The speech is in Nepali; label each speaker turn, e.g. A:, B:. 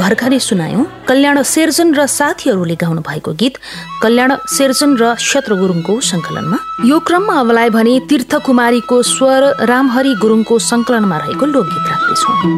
A: भर्खरै सुनायौं कल्याण शेरजन र साथीहरूले गाउनु भएको गीत कल्याण शेरजन र शत्रु गुरुङको संकलनमा। यो क्रममा अबलाई भने तीर्थकुमारीको स्वर रामहरि गुरुङको संकलनमा रहेको लोकगीत राख्दैछौँ।